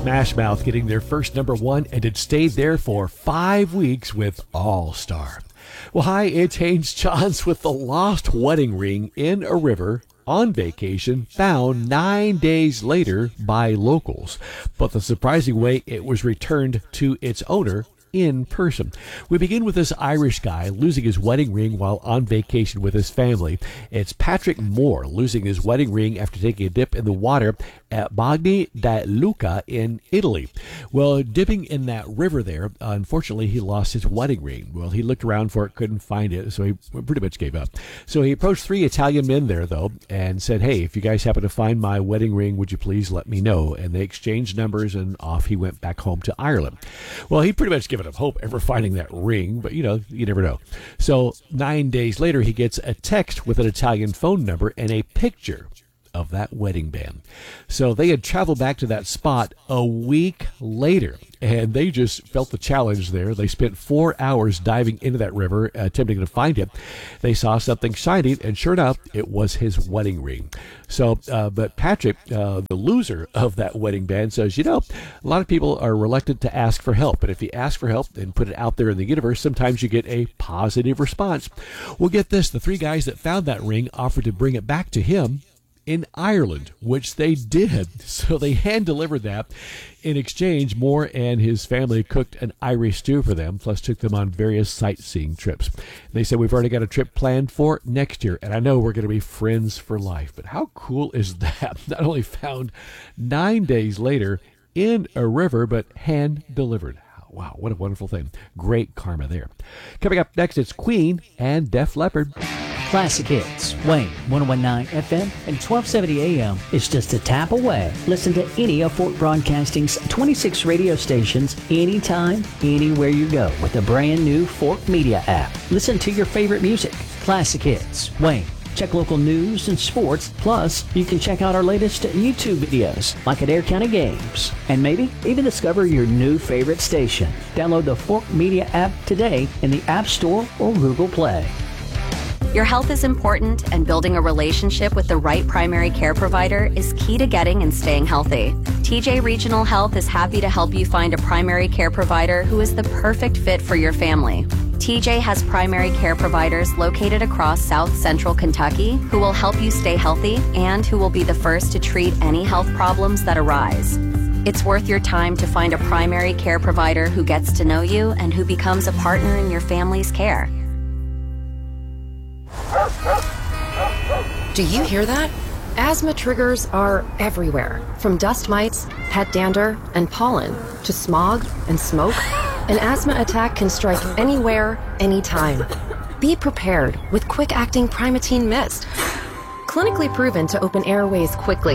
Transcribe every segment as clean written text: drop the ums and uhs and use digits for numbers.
Smash Mouth getting their first #1, and it stayed there for 5 weeks with All Star. Well, hi, it's Haynes Johns with the lost wedding ring in a river on vacation, found 9 days later by locals. But the surprising way it was returned to its owner in person. We begin with this Irish guy losing his wedding ring while on vacation with his family. It's Patrick Moore losing his wedding ring after taking a dip in the water at Bagni da Lucca in Italy. Well, dipping in that river there, unfortunately, he lost his wedding ring. Well, he looked around for it, couldn't find it, so he pretty much gave up. So he approached 3 Italian men there, though, and said, hey, if you guys happen to find my wedding ring, would you please let me know? And they exchanged numbers, and off he went back home to Ireland. Well, he pretty much gave up hope ever finding that ring, but you never know. So 9 days later, he gets a text with an Italian phone number and a picture of that wedding band. So they had traveled back to that spot a week later, and they just felt the challenge there. They spent 4 hours diving into that river, attempting to find it. They saw something shining, and sure enough, it was his wedding ring. So, but Patrick, the loser of that wedding band, says, a lot of people are reluctant to ask for help, but if you ask for help and put it out there in the universe, sometimes you get a positive response. Well, get this, the 3 guys that found that ring offered to bring it back to him in Ireland, which they did. So they hand-delivered that. In exchange, Moore and his family cooked an Irish stew for them, plus took them on various sightseeing trips. And they said, we've already got a trip planned for next year, and I know we're going to be friends for life. But how cool is that? Not only found 9 days later in a river, but hand-delivered. Wow, what a wonderful thing. Great karma there. Coming up next, it's Queen and Def Leppard. Classic hits. Wayne, 101.9 FM and 1270 AM is just a tap away. Listen to any of Fort Broadcasting's 26 radio stations anytime, anywhere you go with the brand new Fort Media app. Listen to your favorite music. Classic hits. Wayne. Check local news and sports. Plus, you can check out our latest YouTube videos, like Adair County Games. And maybe even discover your new favorite station. Download the Fort Media app today in the App Store or Google Play. Your health is important, and building a relationship with the right primary care provider is key to getting and staying healthy. TJ Regional Health is happy to help you find a primary care provider who is the perfect fit for your family. TJ has primary care providers located across South Central Kentucky who will help you stay healthy and who will be the first to treat any health problems that arise. It's worth your time to find a primary care provider who gets to know you and who becomes a partner in your family's care. Do you hear that? Asthma triggers are everywhere, from dust mites, pet dander, and pollen, to smog and smoke. An asthma attack can strike anywhere, anytime. Be prepared with quick-acting Primatene Mist. Clinically proven to open airways quickly.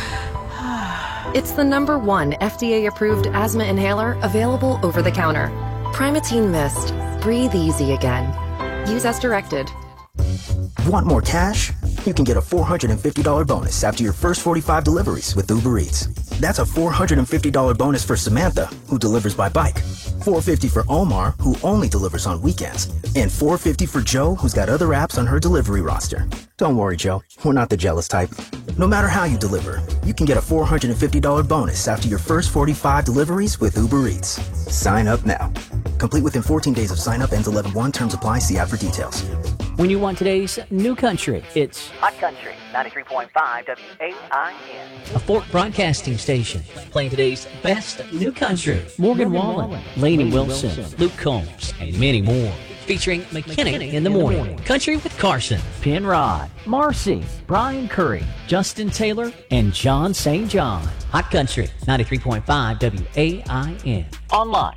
It's the #1 FDA-approved asthma inhaler available over the counter. Primatene Mist. Breathe easy again. Use as directed. Want more cash? You can get a $450 bonus after your first 45 deliveries with Uber Eats. That's a $450 bonus for Samantha, who delivers by bike. $450 for Omar, who only delivers on weekends. And $450 for Joe, who's got other apps on her delivery roster. Don't worry, Joe. We're not the jealous type. No matter how you deliver, you can get a $450 bonus after your first 45 deliveries with Uber Eats. Sign up now. Complete within 14 days of sign up. Ends 11/1. Terms apply. See app for details. When you want today's new country, it's Hot Country, 93.5 WAIN. a Fort Broadcasting station, playing today's best new country. Morgan Wallen, Lainey Wilson, Luke Combs, and many more. Featuring McKinnon in the morning, Country with Carson, Penrod, Marcy, Brian Curry, Justin Taylor, and John St. John. Hot Country, 93.5 WAIN. Online,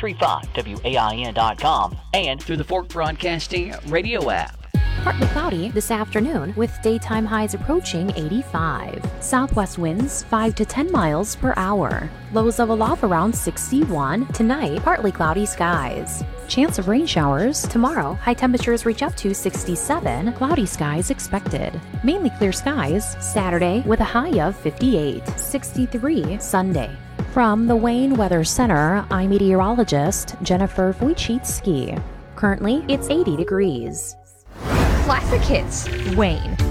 935WAIN.com, and through the Fort Broadcasting radio app. Partly cloudy this afternoon with daytime highs approaching 85. Southwest winds 5 to 10 miles per hour. Lows level off around 61. Tonight, partly cloudy skies. Chance of rain showers tomorrow. High temperatures reach up to 67. Cloudy skies expected. Mainly clear skies Saturday with a high of 58. 63 Sunday. From the Wayne Weather Center, I'm meteorologist Jennifer Wojcicki. Currently, it's 80 degrees. Classic hits. Wayne,